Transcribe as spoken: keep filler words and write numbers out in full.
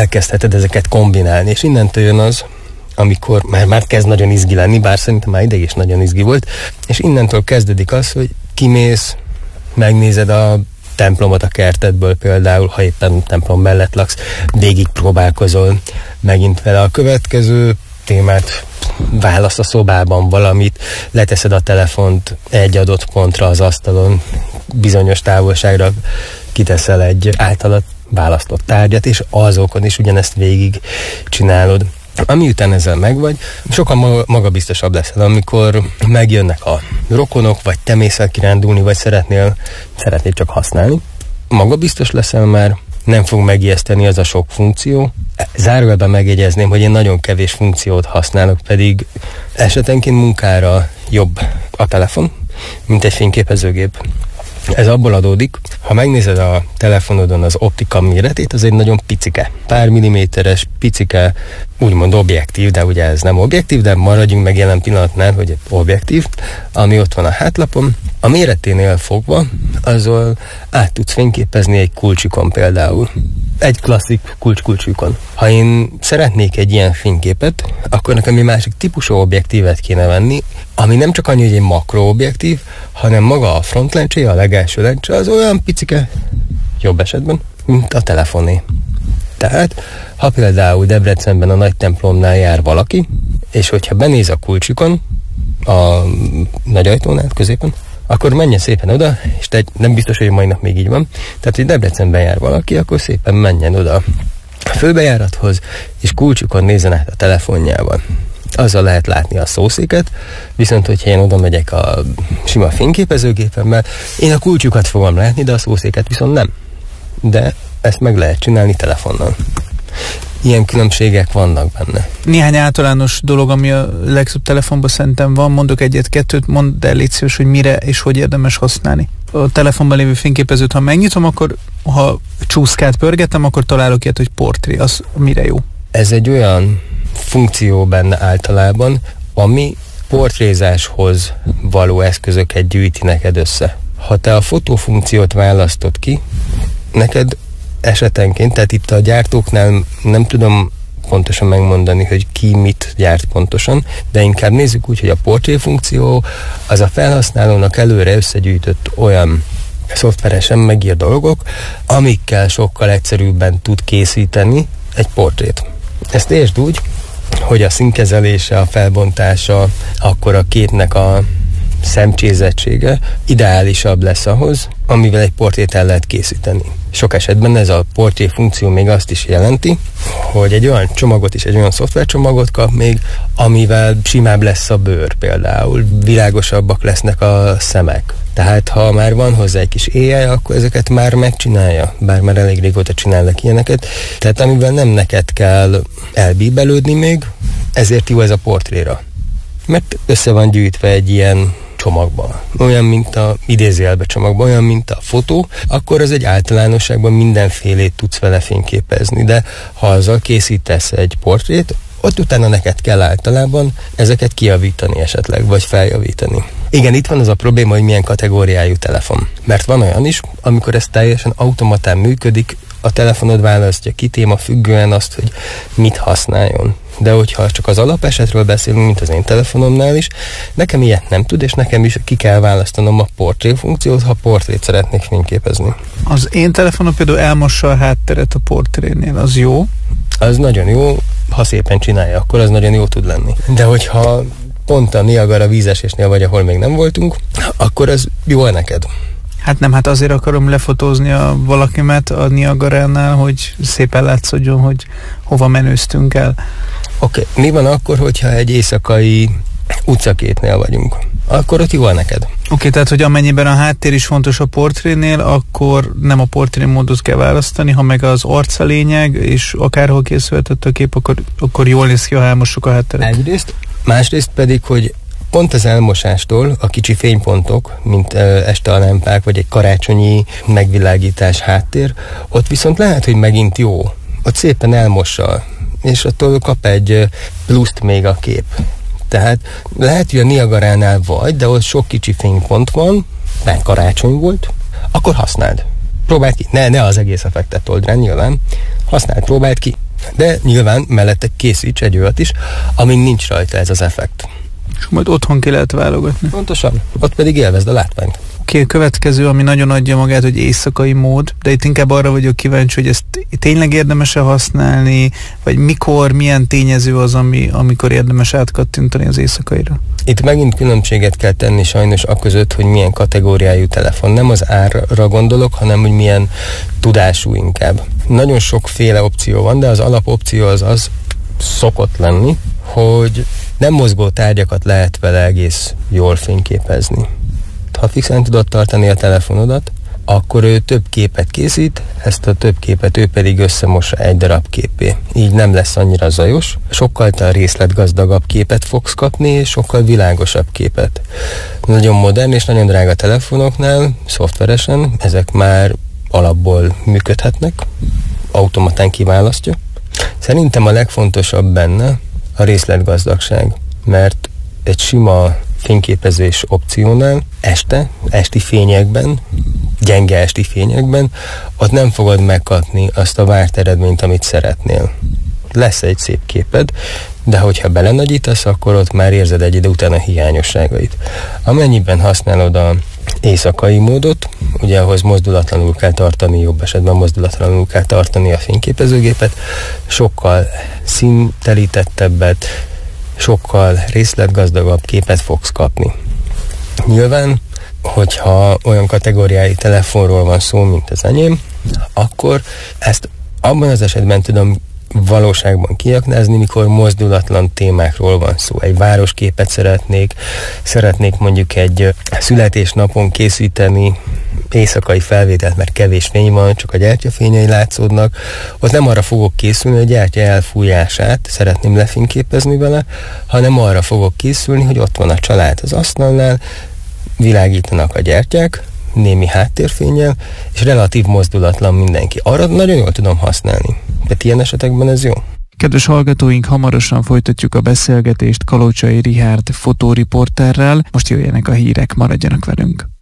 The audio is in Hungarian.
elkezdheted ezeket kombinálni, és innentől jön az, amikor már, már kezd nagyon izgi lenni, bár szerintem már ideig is nagyon izgi volt, és innentől kezdődik az, hogy kimész, megnézed a templomot a kertedből például, ha éppen templom mellett laksz, végig próbálkozol megint vele. A következő témát válasz a szobában valamit, leteszed a telefont egy adott pontra az asztalon, bizonyos távolságra kiteszel egy általad választott tárgyat, és azokon is ugyanezt végig csinálod. Ami után ezzel megvagy, sokkal magabiztosabb leszel, amikor megjönnek a rokonok, vagy te mész el kirándulni, vagy szeretnél, szeretnél csak használni. Magabiztos leszel már, nem fog megijeszteni az a sok funkció. Zárójelben megjegyezném, hogy én nagyon kevés funkciót használok, pedig esetenként munkára jobb a telefon, mint egy fényképezőgép. Ez abból adódik, ha megnézed a telefonodon az optika méretét, az egy nagyon picike, pár milliméteres, picike, úgymond objektív, de ugye ez nem objektív, de maradjunk meg jelen pillanatnál, hogy objektív, ami ott van a hátlapon. A méreténél fogva, azzal át tudsz fényképezni egy kulcsikon például. Egy klasszik kulcs-kulcsikon. Ha én szeretnék egy ilyen fényképet, akkor nekem egy másik típusú objektívet kéne venni, ami nem csak annyi, hogy egy makroobjektív, hanem maga a frontlencséje, a legelső lencse, az olyan picike, jobb esetben, mint a telefoné. Tehát, ha például Debrecenben a nagy templomnál jár valaki, és hogyha benéz a kulcsikon, a nagy ajtónál középen, akkor menjen szépen oda, és te, nem biztos, hogy mai nap még így van, tehát, hogy Debrecenben jár valaki, akkor szépen menjen oda a főbejárathoz, és kulcsukon nézzen át a telefonjában. Azzal lehet látni a szószéket, viszont hogyha én oda megyek a sima fényképezőgépemmel, én a kulcsukat fogom látni, de a szószéket viszont nem. De ezt meg lehet csinálni telefonnal. Ilyen különbségek vannak benne. Néhány általános dolog, ami a legtöbb telefonban szerintem van, mondok egyet-kettőt, mondd el, légy szíves, hogy mire és hogy érdemes használni. A telefonban lévő fényképezőt, ha megnyitom, akkor ha csúszkát pörgetem, akkor találok ilyet, hogy portré, az mire jó? Ez egy olyan funkció benne általában, ami portrézáshoz való eszközöket gyűjti neked össze. Ha te a fotófunkciót választod ki, neked esetenként, tehát itt a gyártóknál nem tudom pontosan megmondani, hogy ki mit gyárt pontosan, de inkább nézzük úgy, hogy a portré funkció az a felhasználónak előre összegyűjtött olyan szoftveresen megír dolgok, amikkel sokkal egyszerűbben tud készíteni egy portrét. Ezt értsd úgy, hogy a színkezelése, a felbontása, akkor a képnek a szemcsézettsége ideálisabb lesz ahhoz, amivel egy portrét el lehet készíteni. Sok esetben ez a portré funkció még azt is jelenti, hogy egy olyan csomagot is, egy olyan szoftvercsomagot kap még, amivel simább lesz a bőr például, világosabbak lesznek a szemek. Tehát ha már van hozzá egy kis á i, akkor ezeket már megcsinálja, bár már elég régóta csinálnak ilyeneket. Tehát amivel nem neked kell elbíbelődni még, ezért jó ez a portréra. Mert össze van gyűjtve egy ilyen csomagban. Olyan, mint a idézőjelbe csomagban, olyan, mint a fotó, akkor az egy általánosságban mindenfélét tudsz vele fényképezni, de ha azzal készítesz egy portrét, ott utána neked kell általában ezeket kijavítani esetleg, vagy feljavítani. Igen, itt van az a probléma, hogy milyen kategóriájú telefon. Mert van olyan is, amikor ez teljesen automatán működik, a telefonod választja ki téma függően azt, hogy mit használjon. De hogyha csak az alapesetről beszélünk, mint az én telefonomnál is, nekem ilyet nem tud, és nekem is ki kell választanom a portré funkciót, ha portrét szeretnék fényképezni. Az én telefonom például elmossa a hátteret a portrénél, az jó? Az nagyon jó, ha szépen csinálja, akkor az nagyon jó tud lenni. De hogyha pont a Niagara vízesésnél vagy, ahol még nem voltunk, akkor az jó neked. Hát nem, hát azért akarom lefotózni a valakimet a Niagaránál, hogy szépen látszódjon, hogy hova menőztünk el. Oké, okay. Mi van akkor, hogyha egy éjszakai utcakétnél vagyunk? Akkor ott jó neked. Oké, okay, tehát, hogy amennyiben a háttér is fontos a portrénél, akkor nem a portré módot kell választani, ha meg az arc a lényeg, és akárhol készülhetett a kép, akkor, akkor jól néz ki, ha elmossuk a hátteret. Egyrészt, másrészt pedig, hogy pont az elmosástól a kicsi fénypontok, mint este a lámpák, vagy egy karácsonyi megvilágítás háttér, ott viszont lehet, hogy megint jó. Ott szépen elmossa, és attól kap egy pluszt még a kép. Tehát lehet, hogy a Niagaránál vagy, de ott sok kicsi fénypont van, mert karácsony volt, akkor használd. Próbáld ki. Ne, ne az egész effektet old rá, nyilván. Használd, próbáld ki. De nyilván mellette készíts egy olyat is, amin nincs rajta ez az effekt. És majd otthon ki lehet válogatni. Pontosan. Ott pedig élvezd a látványt. Oké, a következő, ami nagyon adja magát, hogy éjszakai mód, de itt inkább arra vagyok kíváncsi, hogy ezt tényleg érdemes-e használni, vagy mikor, milyen tényező az, ami, amikor érdemes átkattintani az éjszakaira? Itt megint különbséget kell tenni sajnos aközött, hogy milyen kategóriájú telefon. Nem az árra gondolok, hanem hogy milyen tudású inkább. Nagyon sokféle opció van, de az alapopció az az szokott lenni, hogy nem mozgó tárgyakat lehet vele egész jól fényképezni. Ha fixen tudod tartani a telefonodat, akkor ő több képet készít, ezt a több képet ő pedig összemossa egy darab képé. Így nem lesz annyira zajos, sokkal részletgazdagabb képet fogsz kapni, és sokkal világosabb képet. Nagyon modern és nagyon drága telefonoknál, szoftveresen, ezek már alapból működhetnek, automatán kiválasztja. Szerintem a legfontosabb benne a részletgazdagság, mert egy sima fényképezés opciónál este, esti fényekben, gyenge esti fényekben, ott nem fogod megkapni azt a várt eredményt, amit szeretnél. Lesz egy szép képed, de hogyha belenagyítasz, akkor ott már érzed egy idő után a hiányosságait. Amennyiben használod a éjszakai módot, ugye ahhoz mozdulatlanul kell tartani, jobb esetben mozdulatlanul kell tartani a fényképezőgépet, sokkal színtelítettebbet, sokkal részletgazdagabb képet fogsz kapni. Nyilván, hogyha olyan kategóriái telefonról van szó, mint az enyém, akkor ezt abban az esetben tudom valóságban kiaknázni, mikor mozdulatlan témákról van szó. Egy városképet szeretnék, szeretnék mondjuk egy születésnapon készíteni éjszakai felvételt, mert kevés fény van, csak a gyertyafényei látszódnak. Ott nem arra fogok készülni, hogy a gyertya elfújását szeretném lefényképezni vele, hanem arra fogok készülni, hogy ott van a család az asztalnál, világítanak a gyertyák, némi háttérfénnyel, és relatív mozdulatlan mindenki. Arra nagyon jól tudom használni. De ilyen esetekben ez jó. Kedves hallgatóink, hamarosan folytatjuk a beszélgetést Kalocsai Richárd fotóriporterrel. Most jöjjenek a hírek, maradjanak velünk.